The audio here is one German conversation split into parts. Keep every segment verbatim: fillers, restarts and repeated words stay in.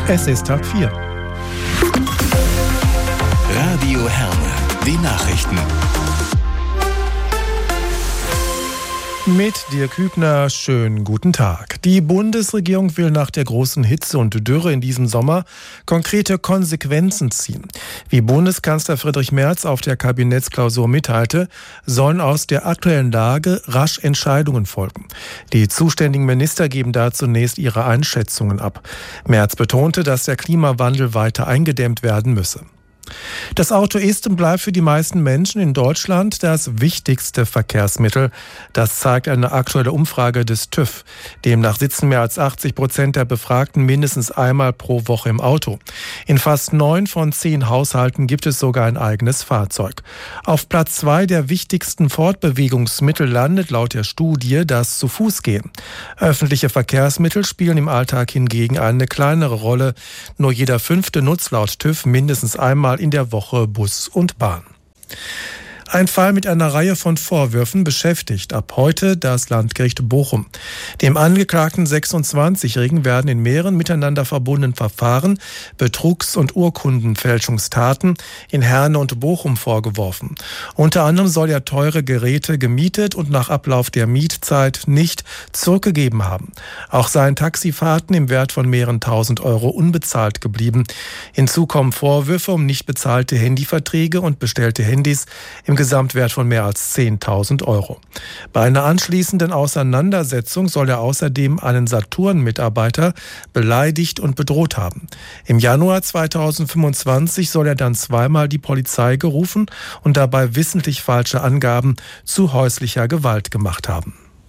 Es ist halb vier. Radio Herne, die Nachrichten. Mit Dirk Hübner, schönen guten Tag. Die Bundesregierung will nach der großen Hitze und Dürre in diesem Sommer konkrete Konsequenzen ziehen. Wie Bundeskanzler Friedrich Merz auf der Kabinettsklausur mitteilte, sollen aus der aktuellen Lage rasch Entscheidungen folgen. Die zuständigen Minister geben da zunächst ihre Einschätzungen ab. Merz betonte, dass der Klimawandel weiter eingedämmt werden müsse. Das Auto ist und bleibt für die meisten Menschen in Deutschland das wichtigste Verkehrsmittel. Das zeigt eine aktuelle Umfrage des TÜV. Demnach sitzen mehr als achtzig Prozent der Befragten mindestens einmal pro Woche im Auto. In fast neun von zehn Haushalten gibt es sogar ein eigenes Fahrzeug. Auf Platz zwei der wichtigsten Fortbewegungsmittel landet laut der Studie das Zu-Fuß-Gehen. Öffentliche Verkehrsmittel spielen im Alltag hingegen eine kleinere Rolle. Nur jeder Fünfte nutzt laut TÜV mindestens einmal in der Woche Bus und Bahn. Ein Fall mit einer Reihe von Vorwürfen beschäftigt ab heute das Landgericht Bochum. Dem angeklagten sechsundzwanzigjährigen werden in mehreren miteinander verbundenen Verfahren Betrugs- und Urkundenfälschungstaten in Herne und Bochum vorgeworfen. Unter anderem soll er teure Geräte gemietet und nach Ablauf der Mietzeit nicht zurückgegeben haben. Auch seien Taxifahrten im Wert von mehreren tausend Euro unbezahlt geblieben. Hinzu kommen Vorwürfe um nicht bezahlte Handyverträge und bestellte Handys im Gesamtwert von mehr als zehntausend Euro. Bei einer anschließenden Auseinandersetzung soll er außerdem einen Saturn-Mitarbeiter beleidigt und bedroht haben. Im Januar zweitausendfünfundzwanzig soll er dann zweimal die Polizei gerufen und dabei wissentlich falsche Angaben zu häuslicher Gewalt gemacht haben.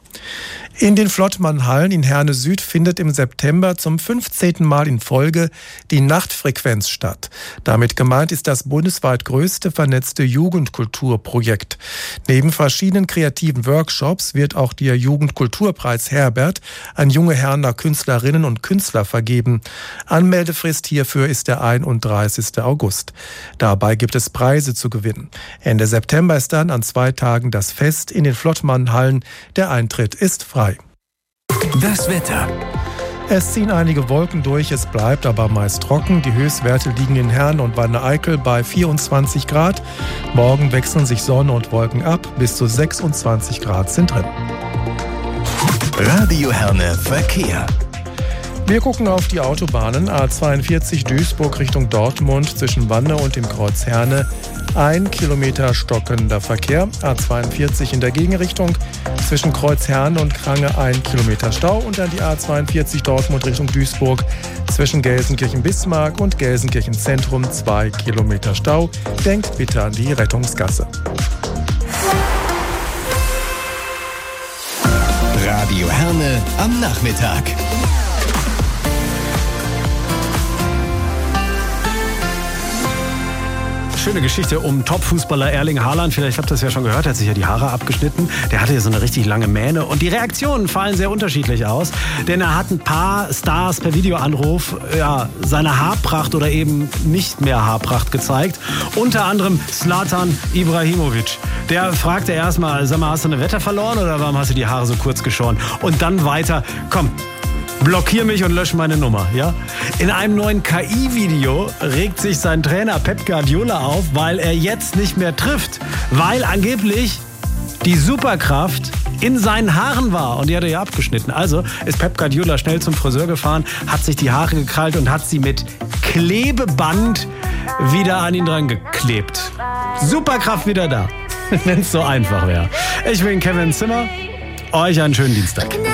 In den Flottmannhallen in Herne Süd findet im September zum fünfzehnten Mal in Folge die Nachtfrequenz statt. Damit gemeint ist das bundesweit größte vernetzte Jugendkulturprojekt. Neben verschiedenen kreativen Workshops wird auch der Jugendkulturpreis Herbert an junge Herner Künstlerinnen und Künstler vergeben. Anmeldefrist hierfür ist der einunddreißigste August. Dabei gibt es Preise zu gewinnen. Ende September ist dann an zwei Tagen das Fest in den Flottmannhallen. Der Eintritt ist frei. Das Wetter. Es ziehen einige Wolken durch, es bleibt aber meist trocken. Die Höchstwerte liegen in Herne und Wanne-Eickel bei vierundzwanzig Grad. Morgen wechseln sich Sonne und Wolken ab, bis zu sechsundzwanzig Grad sind drin. Radio Herne Verkehr. Wir gucken auf die Autobahnen. A zweiundvierzig Duisburg Richtung Dortmund zwischen Wanne und dem Kreuz Herne. Ein Kilometer stockender Verkehr. A zweiundvierzig in der Gegenrichtung zwischen Kreuz Herne und Krange ein Kilometer Stau. Und dann die A zweiundvierzig Dortmund Richtung Duisburg zwischen Gelsenkirchen-Bismarck und Gelsenkirchen-Zentrum zwei Kilometer Stau. Denkt bitte an die Rettungsgasse. Radio Herne am Nachmittag. Schöne Geschichte um Top-Fußballer Erling Haaland. Vielleicht habt ihr das ja schon gehört, er hat sich ja die Haare abgeschnitten. Der hatte ja so eine richtig lange Mähne. Und die Reaktionen fallen sehr unterschiedlich aus. Denn er hat ein paar Stars per Videoanruf ja, seine Haarpracht oder eben nicht mehr Haarpracht gezeigt. Unter anderem Zlatan Ibrahimovic. Der fragte erstmal, sag mal, hast du eine Wette verloren oder warum hast du die Haare so kurz geschoren? Und dann weiter, komm, blockier mich und lösch meine Nummer, ja? In einem neuen K I-Video regt sich sein Trainer Pep Guardiola auf, weil er jetzt nicht mehr trifft. Weil angeblich die Superkraft in seinen Haaren war und die hat er ja abgeschnitten. Also ist Pep Guardiola schnell zum Friseur gefahren, hat sich die Haare gekrallt und hat sie mit Klebeband wieder an ihn dran geklebt. Superkraft wieder da, wenn es so einfach wäre. Ich bin Kevin Zimmer, euch einen schönen Dienstag.